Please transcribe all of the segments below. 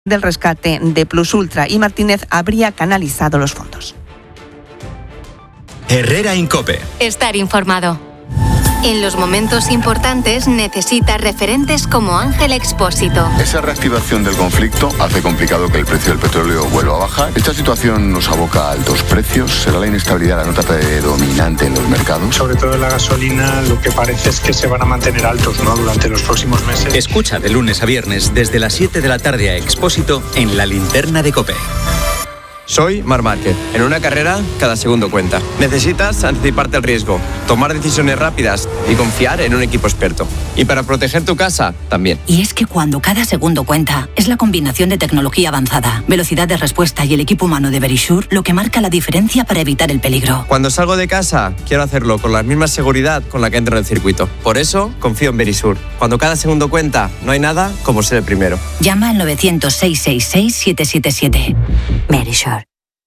del rescate de Plus Ultra y Martínez habría canalizado los fondos. Herrera en COPE. Estar informado. En los momentos importantes necesitas referentes como Ángel Expósito. Esa reactivación del conflicto hace complicado que el precio del petróleo vuelva a bajar. Esta situación nos aboca a altos precios. ¿Será la inestabilidad la nota predominante en los mercados? Sobre todo en la gasolina, lo que parece es que se van a mantener altos, ¿no?, durante los próximos meses. Escucha de lunes a viernes desde las 7 de la tarde a Expósito en La Linterna de COPE. Soy Marc Márquez. En una carrera, cada segundo cuenta. Necesitas anticiparte al riesgo, tomar decisiones rápidas y confiar en un equipo experto. Y para proteger tu casa, también. Y es que cuando cada segundo cuenta, es la combinación de tecnología avanzada, velocidad de respuesta y el equipo humano de Verisure lo que marca la diferencia para evitar el peligro. Cuando salgo de casa, quiero hacerlo con la misma seguridad con la que entro en el circuito. Por eso, confío en Verisure. Cuando cada segundo cuenta, no hay nada como ser el primero. Llama al 900-666-777. Verisure.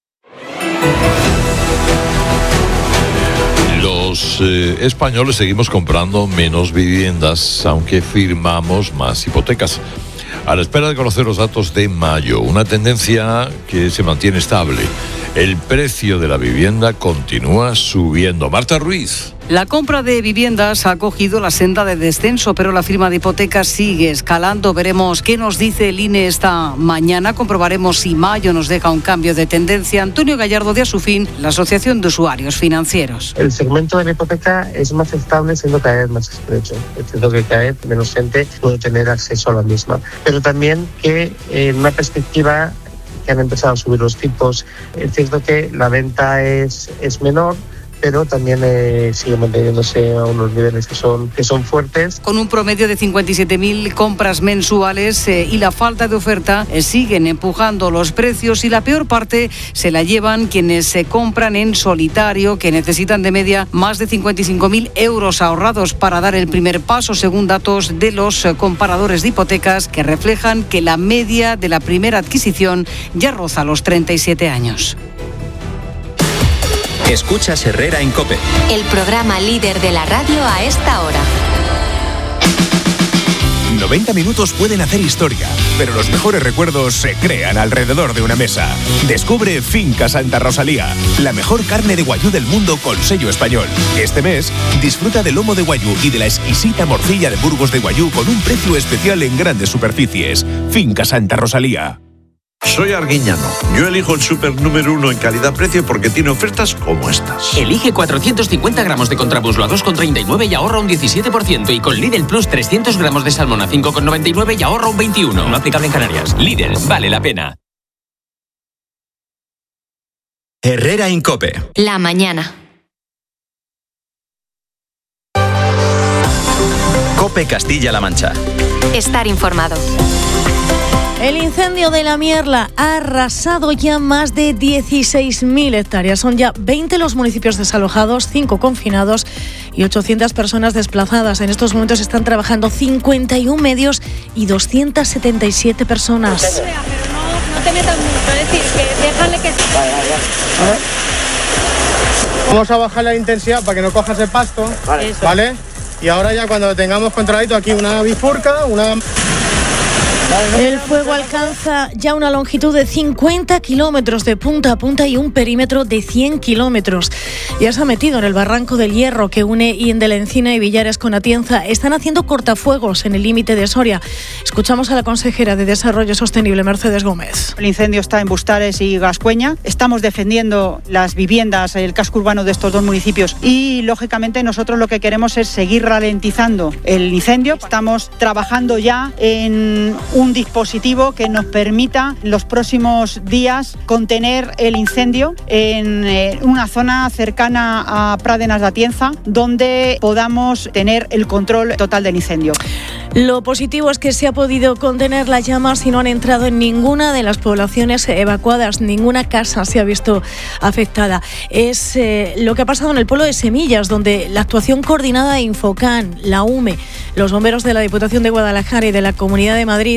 Los españoles seguimos comprando menos viviendas, aunque firmamos más hipotecas. A la espera de conocer los datos de mayo, una tendencia que se mantiene estable. El precio de la vivienda continúa subiendo. Marta Ruiz. La compra de viviendas ha cogido la senda de descenso, pero la firma de hipotecas sigue escalando. Veremos qué nos dice el INE esta mañana. Comprobaremos si mayo nos deja un cambio de tendencia. Antonio Gallardo de Asufin, la Asociación de Usuarios Financieros. El segmento de la hipoteca es más estable, siendo cada vez más estrecho. Es cierto que cada vez menos gente puede tener acceso a la misma. Pero también que en una perspectiva que han empezado a subir los tipos, es cierto que la venta es menor, pero también sigue manteniéndose a unos niveles que son fuertes. Con un promedio de 57.000 compras mensuales y la falta de oferta siguen empujando los precios, y la peor parte se la llevan quienes se compran en solitario, que necesitan de media más de 55.000 euros ahorrados para dar el primer paso, según datos de los comparadores de hipotecas, que reflejan que la media de la primera adquisición ya roza los 37 años. Escuchas Herrera en COPE. El programa líder de la radio a esta hora. 90 minutos pueden hacer historia, pero los mejores recuerdos se crean alrededor de una mesa. Descubre Finca Santa Rosalía, la mejor carne de guayú del mundo con sello español. Este mes, disfruta del lomo de guayú y de la exquisita morcilla de Burgos de guayú con un precio especial en grandes superficies. Finca Santa Rosalía. Soy Arguiñano. Yo elijo el súper número 1 en calidad-precio porque tiene ofertas como estas. Elige 450 gramos de Contramuslo a 2,39 y ahorra un 17%. Y con Lidl Plus 300 gramos de salmón a 5,99 y ahorra un 21%. No aplicable en Canarias. Lidl, vale la pena. Herrera en COPE. La mañana. COPE Castilla-La Mancha. Estar informado. El incendio de la Mierla ha arrasado ya más de 16.000 hectáreas. Son ya 20 los municipios desalojados, 5 confinados y 800 personas desplazadas. En estos momentos están trabajando 51 medios y 277 personas. Pero no te metas mucho, es decir, que déjale que... Vale. Vamos a bajar la intensidad para que no cojas el pasto, ¿vale? Y ahora ya cuando lo tengamos controladito aquí una bifurca, una... El fuego alcanza ya una longitud de 50 kilómetros de punta a punta y un perímetro de 100 kilómetros. Ya se ha metido en el barranco del Hierro que une Ien de la Encina y Villares con Atienza. Están haciendo cortafuegos en el límite de Soria. Escuchamos a la consejera de Desarrollo Sostenible, Mercedes Gómez. El incendio está en Bustares y Gascueña. Estamos defendiendo las viviendas, el casco urbano de estos dos municipios y, lógicamente, nosotros lo que queremos es seguir ralentizando el incendio. Estamos trabajando ya en un dispositivo que nos permita en los próximos días contener el incendio en una zona cercana a Pradenas de Atienza, donde podamos tener el control total del incendio. Lo positivo es que se ha podido contener las llamas y no han entrado en ninguna de las poblaciones evacuadas, ninguna casa se ha visto afectada. Es lo que ha pasado en el pueblo de Semillas, donde la actuación coordinada de Infocan, la UME, los bomberos de la Diputación de Guadalajara y de la Comunidad de Madrid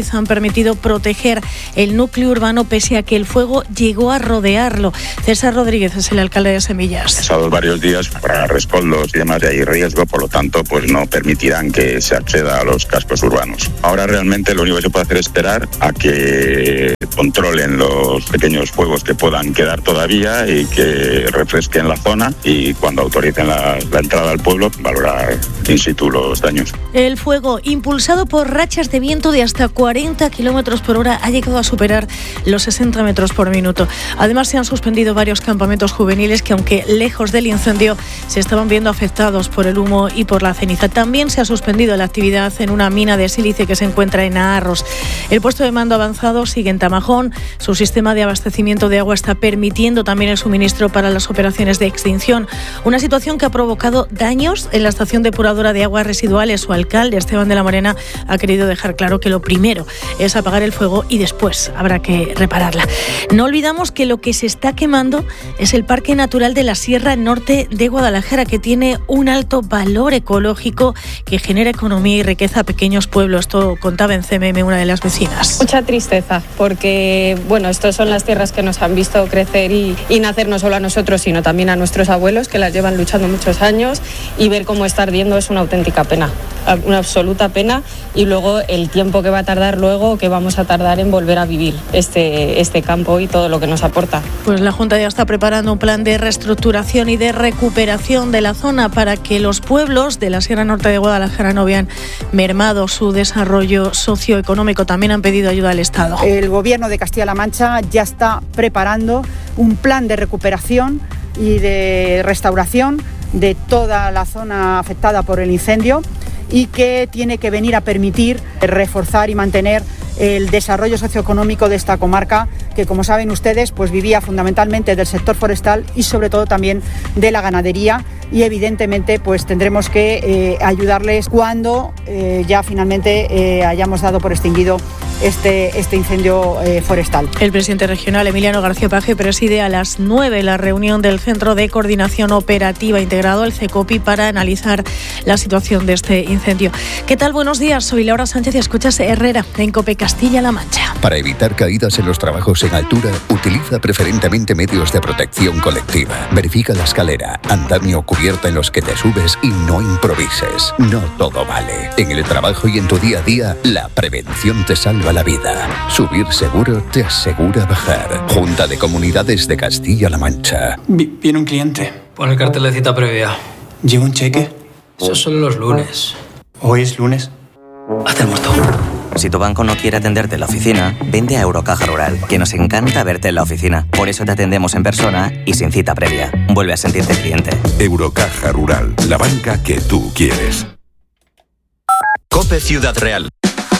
Rodríguez han permitido proteger el núcleo urbano pese a que el fuego llegó a rodearlo. César Rodríguez es el alcalde de Semillas. Pasados varios días, para rescoldos y demás, hay riesgo, por lo tanto, pues no permitirán que se acceda a los cascos urbanos. Ahora realmente lo único que se puede hacer es esperar a que controlen los pequeños fuegos que puedan quedar todavía y que refresquen la zona, y cuando autoricen la entrada al pueblo, valorar in situ los daños. El fuego, impulsado por rachas de viento de hasta 40 kilómetros por hora, ha llegado a superar los 60 metros por minuto. Además, se han suspendido varios campamentos juveniles que, aunque lejos del incendio, se estaban viendo afectados por el humo y por la ceniza. También se ha suspendido la actividad en una mina de sílice que se encuentra en Aarros. El puesto de mando avanzado sigue en Tamajón. Su sistema de abastecimiento de agua está permitiendo también el suministro para las operaciones de extinción. Una situación que ha provocado daños en la estación depuradora de aguas residuales. Su alcalde, Esteban de la Morena, ha querido dejar claro que lo primero es apagar el fuego y después habrá que repararla. No olvidamos que lo que se está quemando es el Parque Natural de la Sierra Norte de Guadalajara, que tiene un alto valor ecológico que genera economía y riqueza a pequeños pueblos. Esto contaba en CMM una de las vecinas. Mucha tristeza, porque estas son las tierras que nos han visto crecer y nacer no solo a nosotros, sino también a nuestros abuelos, que las llevan luchando muchos años, y ver cómo está ardiendo es una auténtica pena, una absoluta pena, y luego el tiempo que va a tardar luego, que vamos a tardar en volver a vivir este campo y todo lo que nos aporta. Pues la Junta ya está preparando un plan de reestructuración y de recuperación de la zona para que los pueblos de la Sierra Norte de Guadalajara no vean mermado su desarrollo socioeconómico. También han pedido ayuda al Estado. El Gobierno de Castilla-La Mancha ya está preparando un plan de recuperación y de restauración de toda la zona afectada por el incendio, y que tiene que venir a permitir reforzar y mantener el desarrollo socioeconómico de esta comarca, que, como saben ustedes, pues vivía fundamentalmente del sector forestal y sobre todo también de la ganadería, y evidentemente pues tendremos que ayudarles cuando ya finalmente hayamos dado por extinguido este incendio forestal. El presidente regional, Emiliano García Paje, preside a las 9 la reunión del Centro de Coordinación Operativa Integrado, el CECOPI, para analizar la situación de este incendio. ¿Qué tal? Buenos días, soy Laura Sánchez y escuchas Herrera en COPE Castilla-La Mancha. Para evitar caídas en los trabajos en altura, utiliza preferentemente medios de protección colectiva. Verifica la escalera, andamio, cubierta en los que te subes y no improvises. No todo vale. En el trabajo y en tu día a día, la prevención te salva la vida. Subir seguro te asegura bajar. Junta de Comunidades de Castilla-La Mancha. Viene un cliente. Pon el cartel de cita previa. ¿Lleva un cheque? Eso son los lunes. ¿Hoy es lunes? Haz el muerto. Si tu banco no quiere atenderte en la oficina, vente a Eurocaja Rural, que nos encanta verte en la oficina. Por eso te atendemos en persona y sin cita previa. Vuelve a sentirte cliente. Eurocaja Rural, la banca que tú quieres. COPE Ciudad Real.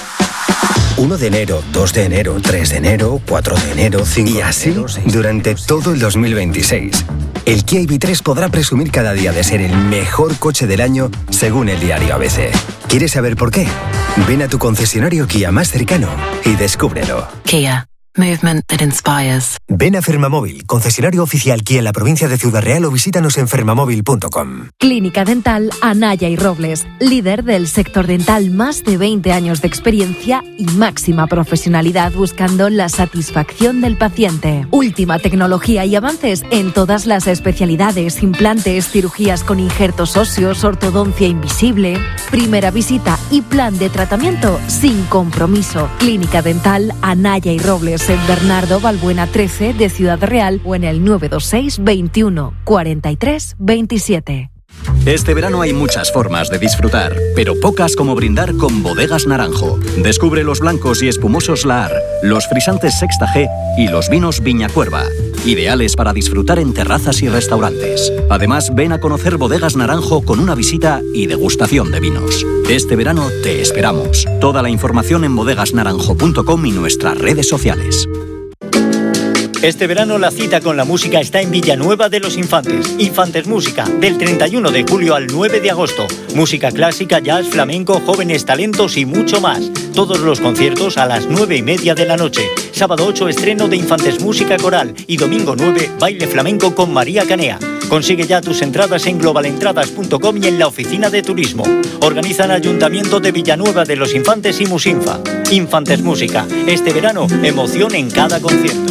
1 de enero, 2 de enero, 3 de enero, 4 de enero, 5 y así durante todo el 2026. El Kia EV3 podrá presumir cada día de ser el mejor coche del año según el diario ABC. ¿Quieres saber por qué? Ven a tu concesionario Kia más cercano y descúbrelo. Kia. Movement that inspires. Ven a Fermamóvil, concesionario oficial Kia en la provincia de Ciudad Real, o visítanos en fermamóvil.com. Clínica Dental Anaya y Robles, líder del sector dental, más de 20 años de experiencia y máxima profesionalidad buscando la satisfacción del paciente. Última tecnología y avances en todas las especialidades, implantes, cirugías con injertos óseos, ortodoncia invisible. Primera visita y plan de tratamiento sin compromiso. Clínica Dental Anaya y Robles, en Bernardo Balbuena 13 de Ciudad Real, o en el 926 21 43 27. Este verano hay muchas formas de disfrutar, pero pocas como brindar con Bodegas Naranjo. Descubre los blancos y espumosos Lahar, los frisantes Sexta G y los vinos Viña Cuerva, ideales para disfrutar en terrazas y restaurantes. Además, ven a conocer Bodegas Naranjo con una visita y degustación de vinos. Este verano te esperamos. Toda la información en bodegasnaranjo.com y nuestras redes sociales. Este verano la cita con la música está en Villanueva de los Infantes. Infantes Música, del 31 de julio al 9 de agosto. Música clásica, jazz, flamenco, jóvenes talentos y mucho más. Todos los conciertos a las 9:30 de la noche. Sábado 8, estreno de Infantes Música Coral. Y domingo 9, baile flamenco con María Canea. Consigue ya tus entradas en globalentradas.com y en la oficina de turismo. Organizan Ayuntamiento de Villanueva de los Infantes y Musinfa. Infantes Música. Este verano, emoción en cada concierto.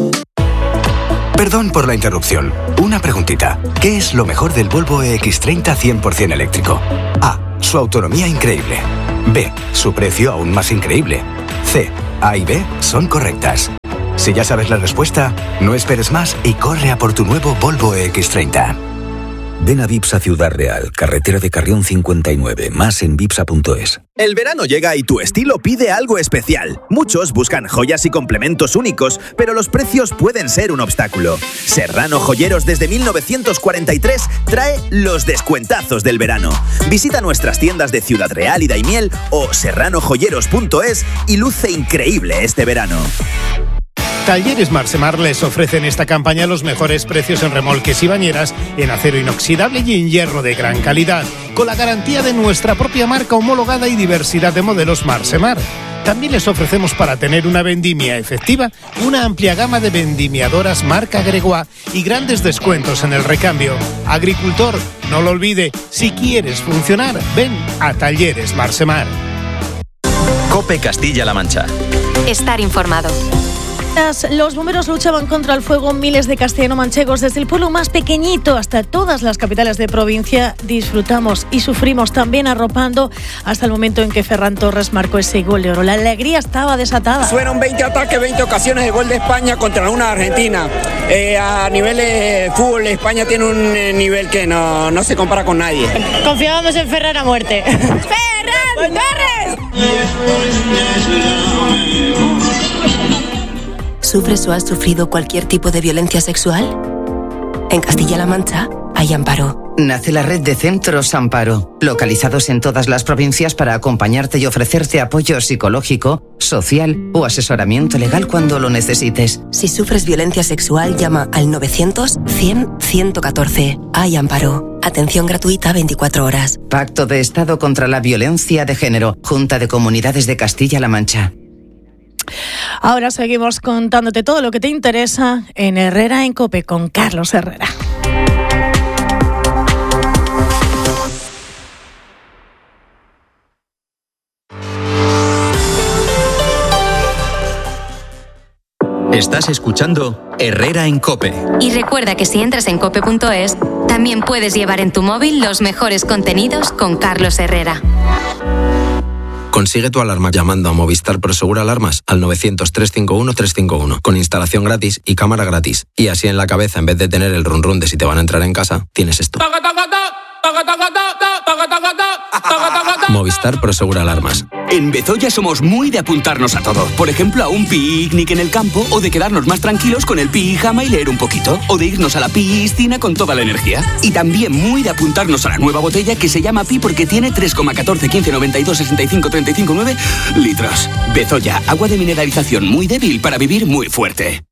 Perdón por la interrupción. Una preguntita. ¿Qué es lo mejor del Volvo EX30 100% eléctrico? A. Su autonomía increíble. B. Su precio aún más increíble. C. A y B son correctas. Si ya sabes la respuesta, no esperes más y corre a por tu nuevo Volvo EX30. Ven a Vipsa Ciudad Real, carretera de Carrión 59, más en vipsa.es. El verano llega y tu estilo pide algo especial. Muchos buscan joyas y complementos únicos, pero los precios pueden ser un obstáculo. Serrano Joyeros desde 1943 trae los descuentazos del verano. Visita nuestras tiendas de Ciudad Real y Daimiel o serranojoyeros.es y luce increíble este verano. Talleres Marsemar les ofrecen esta campaña los mejores precios en remolques y bañeras en acero inoxidable y en hierro de gran calidad, con la garantía de nuestra propia marca homologada y diversidad de modelos Marsemar. También les ofrecemos, para tener una vendimia efectiva, una amplia gama de vendimiadoras marca Gregoire y grandes descuentos en el recambio. Agricultor, no lo olvide, si quieres funcionar, ven a Talleres Marsemar. COPE Castilla-La Mancha. Estar informado. Los bomberos luchaban contra el fuego. Miles de castellano-manchegos, desde el pueblo más pequeñito hasta todas las capitales de provincia, disfrutamos y sufrimos también arropando hasta el momento en que Ferran Torres marcó ese gol de oro. La alegría estaba desatada. Fueron 20 ataques, 20 ocasiones de gol de España contra una Argentina. A nivel de fútbol, España tiene un nivel que no se compara con nadie. Confiábamos en Ferran a muerte. ¡Ferran Torres! ¿Sufres o has sufrido cualquier tipo de violencia sexual? En Castilla-La Mancha hay Amparo. Nace la red de centros Amparo, localizados en todas las provincias para acompañarte y ofrecerte apoyo psicológico, social o asesoramiento legal cuando lo necesites. Si sufres violencia sexual, llama al 900-100-114. Hay Amparo. Atención gratuita 24 horas. Pacto de Estado contra la Violencia de Género. Junta de Comunidades de Castilla-La Mancha. Ahora seguimos contándote todo lo que te interesa en Herrera en COPE con Carlos Herrera. Estás escuchando Herrera en COPE. Y recuerda que si entras en cope.es, también puedes llevar en tu móvil los mejores contenidos con Carlos Herrera. Consigue tu alarma llamando a Movistar Prosegur Alarmas al 900-351-351 con instalación gratis y cámara gratis. Y así en la cabeza, en vez de tener el run run de si te van a entrar en casa, tienes esto. Movistar Prosegur Alarmas. En Bezoya somos muy de apuntarnos a todo. Por ejemplo, a un picnic en el campo, o de quedarnos más tranquilos con el pijama y leer un poquito, o de irnos a la piscina con toda la energía. Y también muy de apuntarnos a la nueva botella que se llama Pi porque tiene 3,14, 15, 92, 65, 35, 9 litros. Bezoya, agua de mineralización muy débil para vivir muy fuerte.